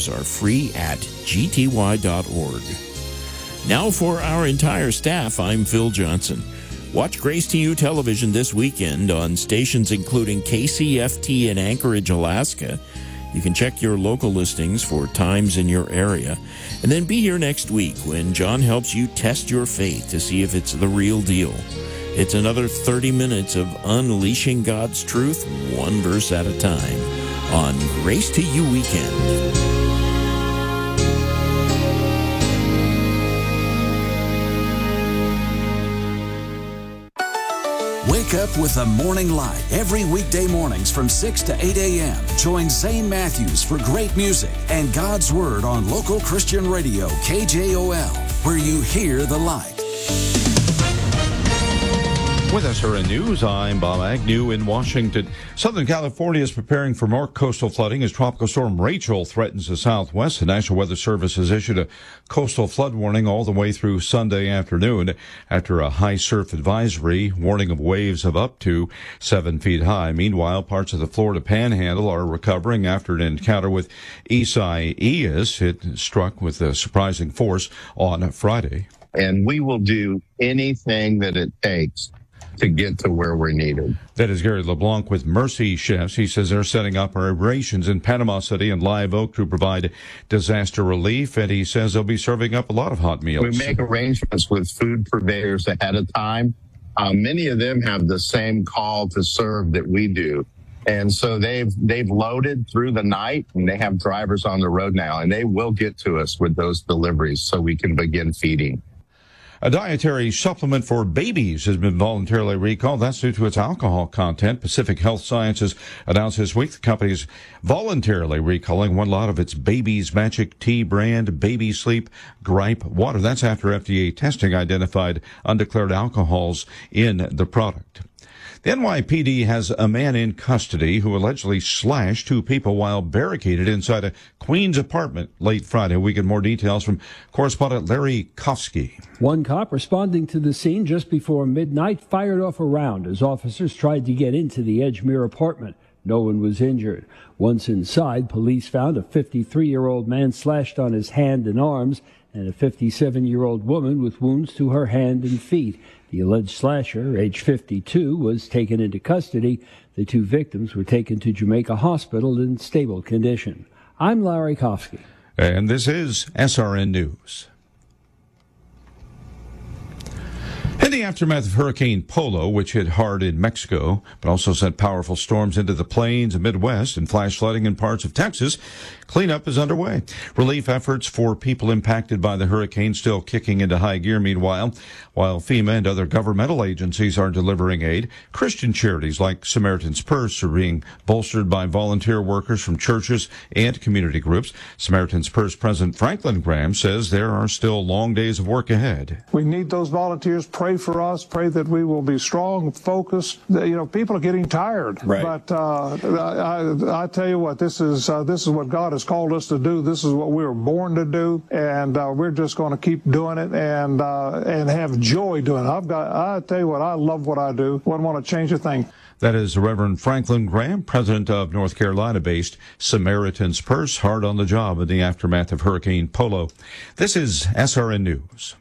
newsletters are free at gty.org. Now for our entire staff, I'm Phil Johnson. Watch Grace to You television this weekend on stations including KCFT in Anchorage, Alaska. You can check your local listings for times in your area. And then be here next week when John helps you test your faith to see if it's the real deal. It's another 30 minutes of unleashing God's truth, one verse at a time, on Grace to You Weekend. Wake up with the Morning Light every weekday mornings from 6 to 8 a.m. Join Zane Matthews for great music and God's Word on local Christian radio KJOL, where you hear the light. With SRN News, I'm Bob Agnew in Washington. Southern California is preparing for more coastal flooding as Tropical Storm Rachel threatens the southwest. The National Weather Service has issued a coastal flood warning all the way through Sunday afternoon after a high surf advisory, warning of waves of up to 7 feet high. Meanwhile, parts of the Florida Panhandle are recovering after an encounter with Isaias. It struck with a surprising force on Friday. And we will do anything that it takes to get to where we're needed. That is Gary LeBlanc with Mercy Chefs. He says they're setting up operations in Panama City and Live Oak to provide disaster relief, and he says they'll be serving up a lot of hot meals. We make arrangements with food purveyors ahead of time. Many of them have the same call to serve that we do. And so they've loaded through the night, and they have drivers on the road now, and they will get to us with those deliveries so we can begin feeding. A dietary supplement for babies has been voluntarily recalled. That's due to its alcohol content. Pacific Health Sciences announced this week the company is voluntarily recalling one lot of its Baby's Magic Tea brand Baby Sleep Gripe water. That's after FDA testing identified undeclared alcohols in the product. The NYPD has a man in custody who allegedly slashed two people while barricaded inside a Queens apartment late Friday. We get more details from correspondent Larry Kofsky. One cop responding to the scene just before midnight fired off a round as officers tried to get into the Edgemere apartment. No one was injured. Once inside, police found a 53-year-old man slashed on his hand and arms and a 57-year-old woman with wounds to her hand and feet. The alleged slasher, age 52, was taken into custody. The two victims were taken to Jamaica Hospital in stable condition. I'm Larry Kofsky. And this is SRN News. In the aftermath of Hurricane Polo, which hit hard in Mexico, but also sent powerful storms into the plains and Midwest and flash flooding in parts of Texas, cleanup is underway. Relief efforts for people impacted by the hurricane still kicking into high gear. Meanwhile, while FEMA and other governmental agencies are delivering aid, Christian charities like Samaritan's Purse are being bolstered by volunteer workers from churches and community groups. Samaritan's Purse President Franklin Graham says there are still long days of work ahead. We need those volunteers. Pray for us. Pray that we will be strong, focused. You know, people are getting tired. Right. But I tell you what, this is what God has called us to do. This is what we were born to do, and we're just going to keep doing it and have joy doing it. I tell you what, I love what I do. Wouldn't want to change a thing. That is the Reverend Franklin Graham, president of North Carolina-based Samaritan's Purse, hard on the job in the aftermath of Hurricane Polo. This is SRN News.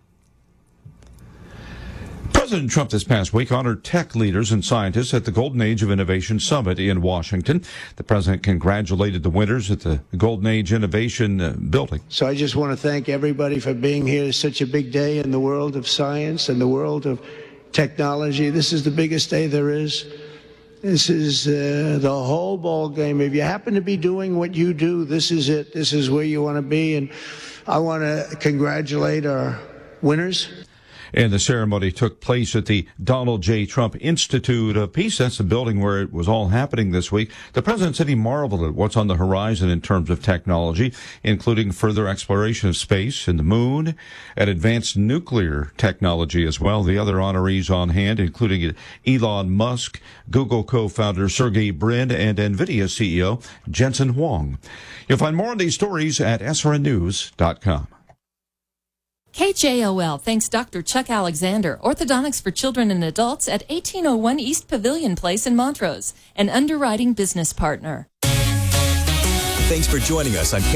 President Trump this past week honored tech leaders and scientists at the Golden Age of Innovation Summit in Washington. The president congratulated the winners at the Golden Age Innovation Building. So I just want to thank everybody for being here. It's such a big day in the world of science and the world of technology. This is the biggest day there is. This is the whole ball game. If you happen to be doing what you do, this is it. This is where you want to be. And I want to congratulate our winners. And the ceremony took place at the Donald J. Trump Institute of Peace. That's the building where it was all happening this week. The president said he marveled at what's on the horizon in terms of technology, including further exploration of space and the moon and advanced nuclear technology as well. The other honorees on hand, including Elon Musk, Google co-founder Sergey Brin, and NVIDIA CEO Jensen Huang. You'll find more on these stories at srnnews.com. KJOL thanks Dr. Chuck Alexander, Orthodontics for Children and Adults at 1801 East Pavilion Place in Montrose, an underwriting business partner. Thanks for joining us on